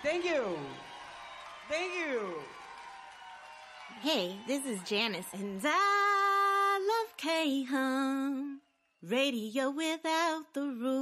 Thank you. Thank you. Hey, this is Janice, and I love K-Hum. Radio without the rules.